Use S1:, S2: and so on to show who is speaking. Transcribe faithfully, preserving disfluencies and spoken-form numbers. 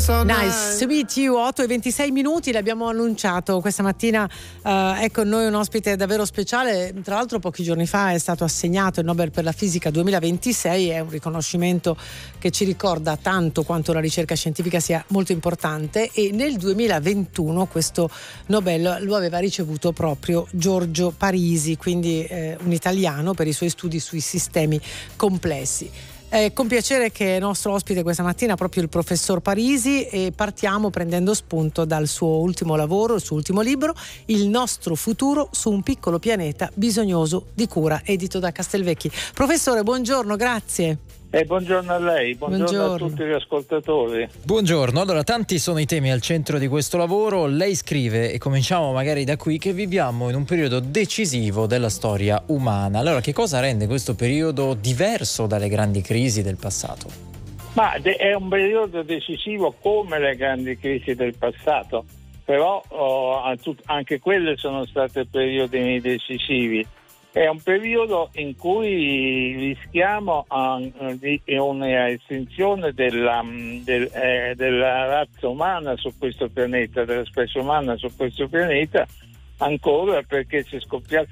S1: Nice to meet you. Otto e ventisei minuti, l'abbiamo annunciato questa mattina. Uh, è con noi un ospite davvero speciale. Tra l'altro pochi giorni fa è stato assegnato il Nobel per la fisica duemilaventisei. È un riconoscimento che ci ricorda tanto quanto la ricerca scientifica sia molto importante, e nel duemilaventuno questo Nobel lo aveva ricevuto proprio Giorgio Parisi, quindi eh, un italiano, per i suoi studi sui sistemi complessi. È con piacere che è nostro ospite questa mattina proprio il professor Parisi, e partiamo prendendo spunto dal suo ultimo lavoro, il suo ultimo libro, Il nostro futuro su un piccolo pianeta bisognoso di cura, edito da Castelvecchi. Professore, buongiorno, grazie.
S2: Eh, buongiorno a lei, buongiorno,
S1: buongiorno
S2: a tutti gli ascoltatori.
S3: Buongiorno, allora tanti sono i temi al centro di questo lavoro. Lei scrive, e cominciamo magari da qui, che viviamo in un periodo decisivo della storia umana. Allora, che cosa rende questo periodo diverso dalle grandi crisi del passato?
S2: Ma è un periodo decisivo come le grandi crisi del passato, però oh, anche quelle sono state periodi decisivi. È un periodo in cui rischiamo uh, di un'estinzione della, del, eh, della razza umana su questo pianeta, della specie umana su questo pianeta, ancora perché c'è scoppiato